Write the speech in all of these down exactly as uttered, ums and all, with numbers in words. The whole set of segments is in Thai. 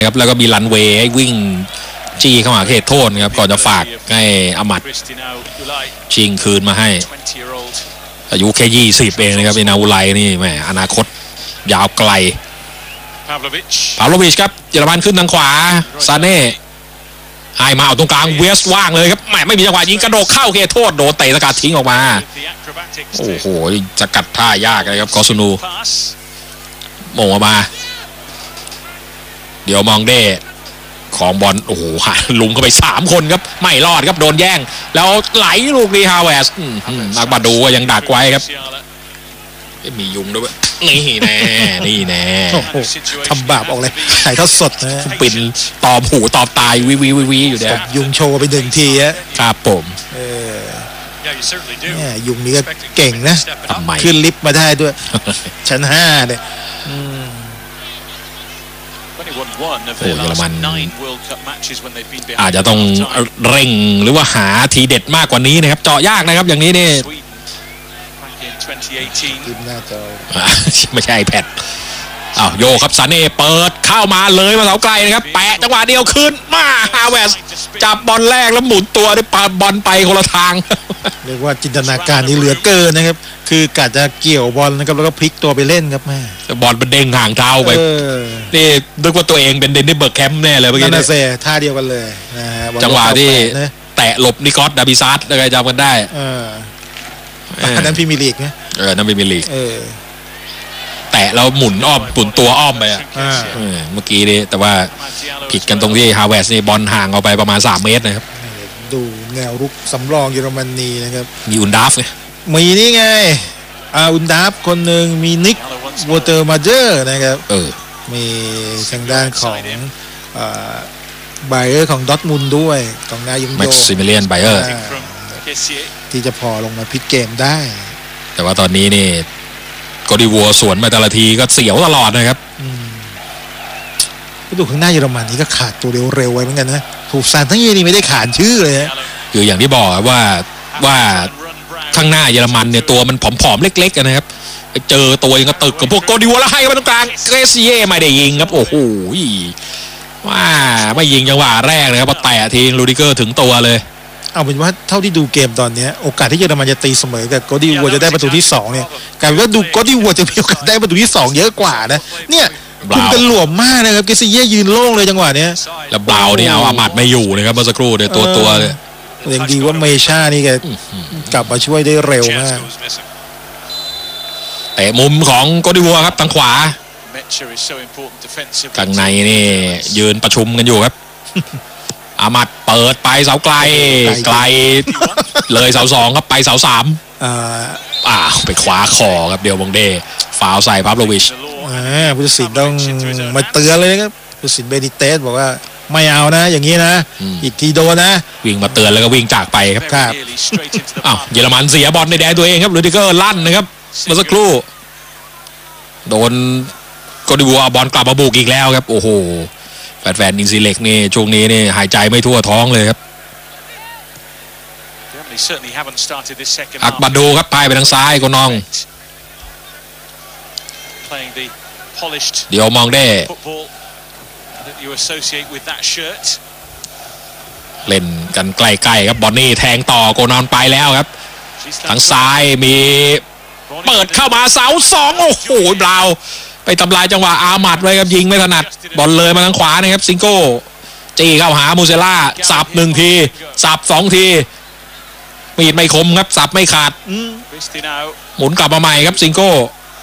ครับแล้วก็มีรันเวย์ให้วิ่งจี้เข้ามาเขตโทษครับก่อนจะฝากให้อามัดชิงคืนมาให้อายุแค่ยี่สิบเองนะครับในนาอูไลนี่แหมอนาคตยาวไกลพาโลวิชครับเยอรมันขึ้นทางขวาซาเน่ให้มาเอาตรงกลางเวสว่างเลยครับแหมไม่มีจังหวะยิงกระโดดเข้าเขตโทษโดนเตะสกัดทิ้งออกมาโอ้โหสกัดท่ายากเลยครับกอซูนูโมงออกมาเดี๋ยวมองเด้ของบอลโอ้โหลุงเข้าไปสามคนครับไม่รอดครับโดนแย่งแล้วไหลลูกดีฮาวเวสนักบาดูก็ยังดักไว้ครับมียุงด้วยนี่แน่นี่แน่ทำบาปออกเลยถ่ายทอดสดนะปิ่นตอบหูตอบตายวิววิววิอยู่เนี่ยยุงโชว์ไปหนึ่งทีอะครับผมเออเนี่ยยุงนี้ก็เก่งนะทำไมขึ้นลิฟต์มาได้ด้วยชั้นห้าเนี่ยโอ้เยอรมันอาจจะต้องเร่งหรือว่าหาทีเด็ดมากกว่านี้นะครับเจาะยากนะครับอย่างนี้นี่ไม่ใช่แพดอ้าวโยครับซาเน่เปิดเข้ามาเลยมาเสาไกลนะครับแปะจังหวะเดียวขึ้นมาฮาเวสจับบอลแรกแล้วหมุนตัวได้ปาบอลไปคนละทางเรียกว่าจินตนาการนี่เหลือเกินนะครับคือกะจะเกี่ยวบอลนะครับแล้วก็พลิกตัวไปเล่นครับแม่บอลมันเด้งห่างเท้าไปนี่นึกว่าตัวเองเป็นเดนนิสเบิร์กแคมป์แน่เลยเมื่อกี้นั่นเซ่ท่าเดียวกันเลยนะฮะจังหวะที่แตะหลบนิกอสดาบิซัสอะไรจำกันได้อันนั้นพรีเมียร์ลีกนะเออนั่นพรีเมียร์ลีกแตะแล้วหมุนอ้อมหมุนตัวอ้อมไปอ่ะเมื่อกี้นี่แต่ว่าผิดกันตรงที่ฮาเวสนี่บอลห่างออกไปประมาณสามเมตรนะครับดูแนวรุกสำรองเยอรมนีนะครับมีอุนดาฟไงมีนี่ไงอาอุนดาฟคนหนึ่งมีนิกวอเตอร์มาเจอร์นะครับเออมีทางด้านของไบเออร์ของดอร์ทมุนด์ด้วยกองหน้ายุงโยแม็กซิมิเลียนไบเออร์ที่จะพอลงมาพลิกเกมได้แต่ว่าตอนนี้นี่ก็ดีวัวสวนมาแต่ละทีก็เสียวตลอดนะครับก็ดูข้างหน้าเยอรมันนี่ก็ขาดตัวเร็วๆไว้เหมือนกันนะถูกซานทั้งเยนี่ไม่ได้ขานชื่อเลยคืออย่างที่บอกว่าว่าข้างหน้าเยอรมันเนี่ยตัวมันผอมๆเล็กๆนะครับเจอตัวยังกระตึกกับพวกโกดิวัวแล้วให้มาตรงกลางเกรเซียไม่ได้ยิงครับโอ้โหว่าไม่ยิงจังหวะแรกนะครับพอแตะทีลูดิเกอร์ถึงตัวเลยเอาเป็นว่าเท่าที่ดูเกมตอนนี้โอกาสที่เยอรมันจะตีเสมอกับโกดิวัวจะได้ประตูที่สองเนี่ยกลายเป็นว่าดูโกดิวัวจะมีโอกาสได้ประตูที่สองเยอะกว่านะเนี่ยคุณกันหลวมมากนะครับเกรเซียยืนโล่งเลยจังหวะเนี้ยแล้วเบานี่เอาอามัดไม่อยู่นะครับเมื่อสักครู่เนี่ยตัวตัวเลยยังดีว่าเมชานี่แกกลับมาช่วยได้เร็วมากเตะมุมของโกดิวัวครับทางขวาข้างในนี่ยืนประชุมกันอยู่ครับอามัดเปิดไปเสาไกลไกลเลยเสาสองครับไปเสาสามอ้าวไปขวาคอครับเดียวบงเดฟาวใส่พาโลวิชผู้ตัดสินต้องมาเตือนเลยครับผู้ตัดสินเบนิเตสบอกว่าไม่เอานะอย่างนี้นะอีกทีโดนนะวิ่งมาเตือนแล้วก็วิ่งจากไปครับครับอ้าวเยอรมันเสียบอลในแดนตัวเองครับลูดิเกอร์ลั่นนะครับเมื่อสักครู่โดนโกดิวัวบอลกลับมาบุกอีกแล้วครับโอ้โหแฟนๆอินซีเล็กนี่ช่วงนี้นี่หายใจไม่ทั่วท้องเลยครับอักบาโดครับพายไปทางซ้ายก็น้องเดี๋ยวมองได้เล่นกันใกล้ๆครับบอนนี่แทงต่อโกนอนไปแล้วครับทางซ้ายมีเปิดเข้ามาเสาสองโอ้โหบราวไปทำลายจังหวะอามัดไว้ครับยิงไม่ถนัดบอลเลยมาทางขวานะครับซิงโก้จี้เข้าหามูเซล่าสับหนึ่งทีสับสองทีมีดไม่คมครับสับไม่ขาดหมุนกลับมาใหม่ครับซิงโก้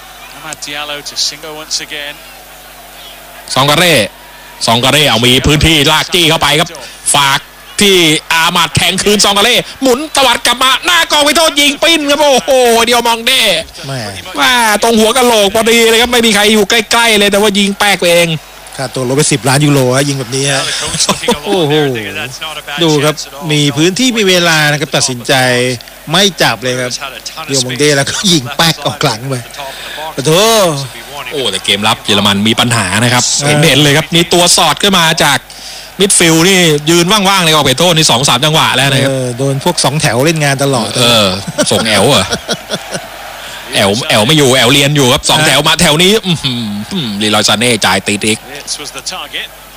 ซองการเร่ซองการเร่เอามีพื้นที่ลากจี้เข้าไปครับฝากที่อามัดแทงคืนซองการเร่หมุนตวัดกลับมาหน้ากองไปโทษยิงปิ้นครับโอ้โหเดียวมองเด้ว่าตรงหัวกะโหลกพอดีเลยครับไม่มีใครอยู่ใกล้ๆเลยแต่ว่ายิงแป๊กเองค่าตัวลดไปสิบล้านยูโรยิงแบบนี้ฮะโอ้โหดูครับมีพื้นที่มีเวลานะครับตัดสินใจไม่จับเลยครับเดียวมองเด้แล้วก็ยิงแป๊กออกหลังไปโอ้โหโอ้แต่เกมรับเยอรมันมีปัญหานะครับเห็นเห็นเลยครับมีตัวสอดขึ้นมาจากมิดฟิลด์นี่ยืนว่างๆเลยออกไปโทษนี่สองสามจังหวะแล้วนะครับโดนพวกสองแถวเล่นงานตลอดเออส่งแอลเหรอแอลแอลไม่อยู่แอลเรียนอยู่ครับสองแถวมาแถวนี้ลีลอยซาเน่จ่ายตีติ๊ก